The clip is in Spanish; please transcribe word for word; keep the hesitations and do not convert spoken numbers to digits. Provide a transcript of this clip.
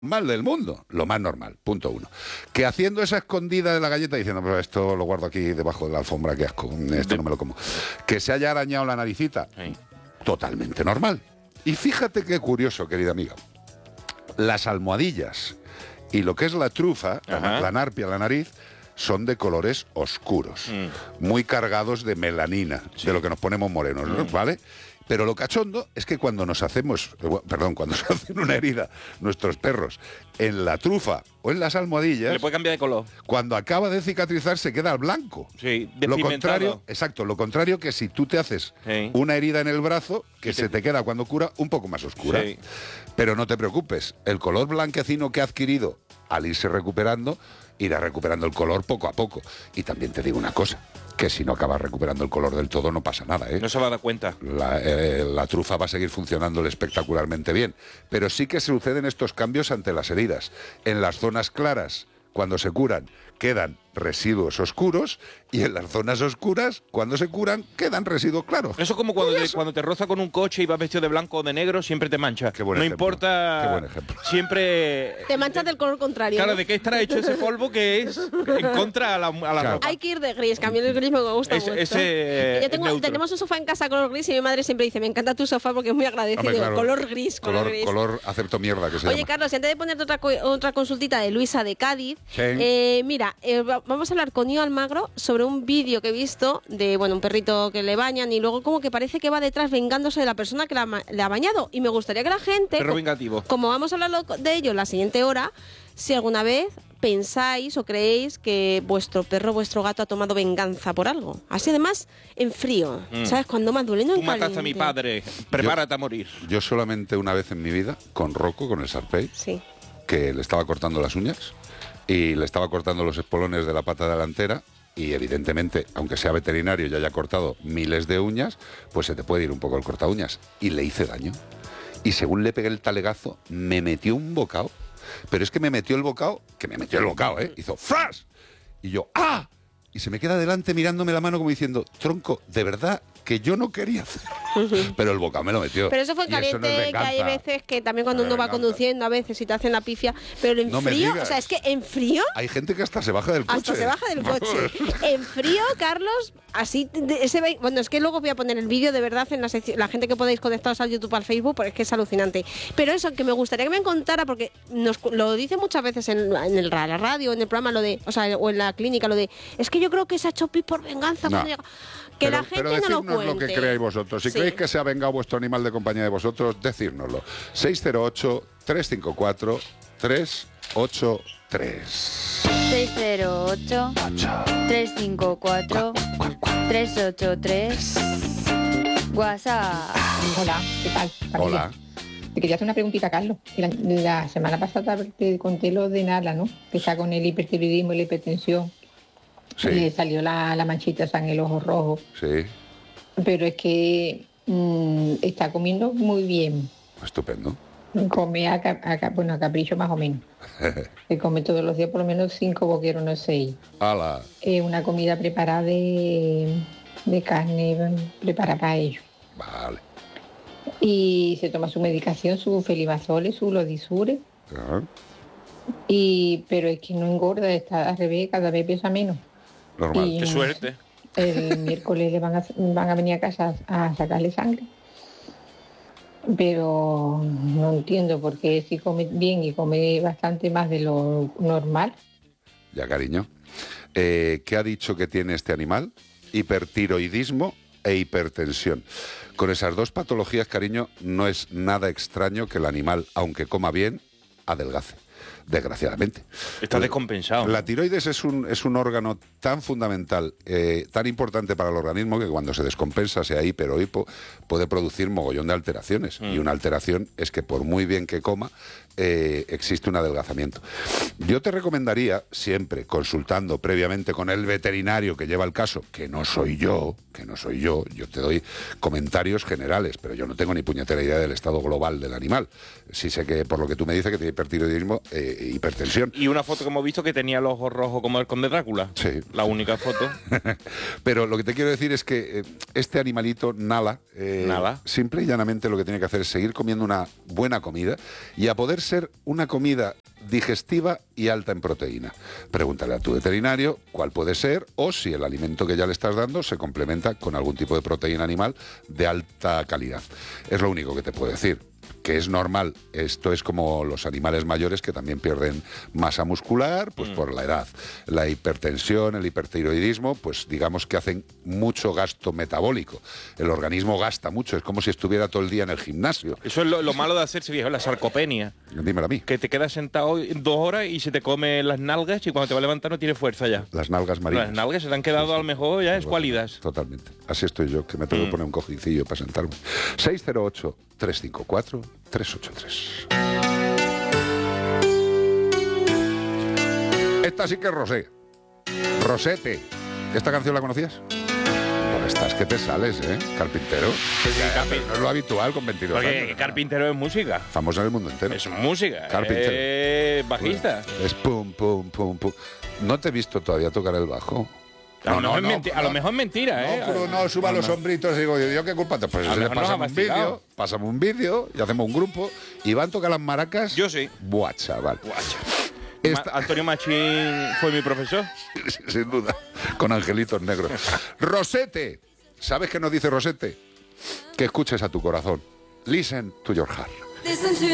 mal del mundo, lo más normal, punto uno. Que haciendo esa escondida de la galleta diciendo, pero esto lo guardo aquí debajo de la alfombra, qué asco, esto no me lo como. Que se haya arañado la naricita, sí. Totalmente normal. Y fíjate qué curioso, querida amiga. Las almohadillas y lo que es la trufa, la, la narpia, la nariz, son de colores oscuros, mm. muy cargados de melanina, sí. de lo que nos ponemos morenos, ¿no? mm. ¿Vale? Pero lo cachondo es que cuando nos hacemos, perdón, cuando se hacen una herida nuestros perros en la trufa o en las almohadillas, le puede cambiar de color. Cuando acaba de cicatrizar se queda al blanco. Sí, lo contrario, exacto, lo contrario que si tú te haces sí. una herida en el brazo que sí, se te queda cuando cura un poco más oscura. Sí. Pero no te preocupes, el color blanquecino que ha adquirido al irse recuperando irá recuperando el color poco a poco. Y también te digo una cosa, que si no acabas recuperando el color del todo no pasa nada, ¿eh? No se va a dar cuenta. La, eh, la trufa va a seguir funcionando espectacularmente bien, pero sí que suceden estos cambios ante las heridas. En las zonas claras, cuando se curan, quedan residuos oscuros, y en las zonas oscuras, cuando se curan, quedan residuos claros. Eso es como cuando te, cuando te roza con un coche y vas vestido de blanco o de negro, siempre te mancha. Qué buen no ejemplo. importa. Qué buen ejemplo. Siempre. Te manchas del color contrario. Claro, ¿no? ¿de qué estará hecho ese polvo que es en contra a la, a la Claro. ropa? Hay que ir de gris, cambio el gris me gusta Es, mucho. ese Yo tengo, tenemos un sofá en casa color gris y mi madre siempre dice, me encanta tu sofá porque es muy agradecido. Hombre, claro. Color gris, color, Color, gris. color acepto mierda, que se Oye, llama. Carlos, y antes de ponerte otra, otra consultita de Luisa de Cádiz, Sí. eh, mira, eh, vamos a hablar con Ío Almagro sobre un vídeo que he visto de, bueno, un perrito que le bañan y luego como que parece que va detrás vengándose de la persona que la, le ha bañado. Y me gustaría que la gente, Perro vengativo. como vamos a hablar de ello en la siguiente hora, si alguna vez pensáis o creéis que vuestro perro, vuestro gato ha tomado venganza por algo. Así además, en frío. Mm. ¿Sabes? Cuando más duele, no en Tú caliente. mataste a mi padre, prepárate yo, a morir. Yo solamente una vez en mi vida, con Rocco, con el Sarpey, sí. que le estaba cortando las uñas y le estaba cortando los espolones de la pata delantera. Y evidentemente, aunque sea veterinario y haya cortado miles de uñas, pues se te puede ir un poco el corta uñas. Y le hice daño. Y según le pegué el talegazo, me metió un bocado. Pero es que me metió el bocado, que me metió el bocado, ¿eh? Hizo ¡fras! Y yo ¡ah! Y se me queda delante mirándome la mano como diciendo, tronco, de verdad que yo no quería hacer. Pero el bocado me lo metió. Pero eso fue en caliente, no es que hay veces que también cuando no uno va conduciendo, a veces si te hacen la pifia, pero en no frío, o sea, es que en frío... Hay gente que hasta se baja del coche. Hasta se baja del coche. En frío, Carlos, así, ese, bueno, es que luego voy a poner el vídeo de verdad en la sección, la gente que podéis conectaros al YouTube, al Facebook, porque es que es alucinante. Pero eso, que me gustaría que me contara, porque nos lo dice muchas veces en, en el, la radio, en el programa, lo de, o sea, o en la clínica, lo de, es que yo creo que se ha hecho pis por venganza. No. Cuando llega... Que pero, la gente pero no lo cuente. lo que creáis vosotros. Si sí. creéis que se ha vengado vuestro animal de compañía de vosotros, decírnoslo. seis cero ocho, tres cinco cuatro, tres ocho tres. seis cero ocho, tres cinco cuatro, tres ocho tres. WhatsApp. Hola, ¿qué tal? Familia. Hola. Te quería hacer una preguntita, Carlos. La, la semana pasada te conté lo de Nala, ¿no? Que está con el hipertiroidismo y la hipertensión. Sí. Le salió la, la manchita esa en el ojo rojo. Sí. Pero es que mmm, está comiendo muy bien. Estupendo. Come a, a, bueno, a capricho más o menos. Se come todos los días por lo menos cinco boqueros, no seis. ¡Hala! Eh, una comida preparada de, de carne preparada para ellos. Vale. Y se toma su medicación, su felibazole, su lodisure. Uh-huh. Y, pero es que no engorda, está al revés, cada vez pesa menos. Normal. Y, Qué suerte. El miércoles le van a, van a venir a casa a sacarle sangre. Pero no entiendo por qué si come bien y come bastante más de lo normal. Ya, cariño. Eh, ¿Qué ha dicho que tiene este animal? Hipertiroidismo e hipertensión. Con esas dos patologías, cariño, no es nada extraño que el animal, aunque coma bien, adelgace. Desgraciadamente. Está descompensado. La tiroides es un, es un órgano tan fundamental, eh, tan importante para el organismo, que cuando se descompensa, sea hiper o hipo, puede producir mogollón de alteraciones. Mm. Y una alteración es que por muy bien que coma, eh, existe un adelgazamiento. Yo te recomendaría, siempre consultando previamente con el veterinario que lleva el caso, que no soy yo, que que no soy yo, yo te doy comentarios generales, pero yo no tengo ni puñetera idea del estado global del animal. Sí sé que, por lo que tú me dices, que tiene hipertiroidismo e eh, hipertensión. Y una foto que hemos visto que tenía los ojos rojos como el conde Drácula. Sí. La única foto. Pero lo que te quiero decir es que eh, este animalito, Nala, eh, Nala, simple y llanamente lo que tiene que hacer es seguir comiendo una buena comida y a poder ser una comida digestiva y alta en proteína. Pregúntale a tu veterinario cuál puede ser o si el alimento que ya le estás dando se complementa con algún tipo de proteína animal de alta calidad. Es lo único que te puedo decir. Que es normal, esto es como los animales mayores que también pierden masa muscular, pues mm. por la edad. La hipertensión, el hipertiroidismo, pues digamos que hacen mucho gasto metabólico. El organismo gasta mucho, es como si estuviera todo el día en el gimnasio. Eso es lo, lo malo de hacerse viejo, la sarcopenia. Dímelo a mí. Que te quedas sentado dos horas y se te come las nalgas y cuando te va a levantar no tienes fuerza ya. Las nalgas marinas. Las nalgas se te han quedado sí, sí. a lo mejor ya escuálidas. Totalmente. Así estoy yo, que me tengo mm. que poner un cojincillo para sentarme. seis cero ocho, tres cinco cuatro, tres ocho tres. Esta sí que es Rosé. Rosete. ¿Esta canción la conocías? Pues estás que te sales, ¿eh? Carpintero. Sí, sí, carpintero. No es lo habitual con veintidós Porque años. Carpintero es música. Famoso en el mundo entero. Es música. Carpintero. Es bajista. Es pum, pum, pum, pum. ¿No te he visto todavía tocar el bajo? A, no, lo, no, mejor no, a lo mejor es mentira, ¿eh? No, pero no, suba no, los hombritos y digo, ¿yo qué culpa? Pues le pasamos un vídeo, pasamos un vídeo y hacemos un grupo y van a tocar las maracas. Yo sí. Buah, chaval. Buah, Esta... Antonio Machín fue mi profesor. Sin duda, con angelitos negros. Rosete. ¿Sabes qué nos dice Rosete? Que escuches a tu corazón. Listen to your heart.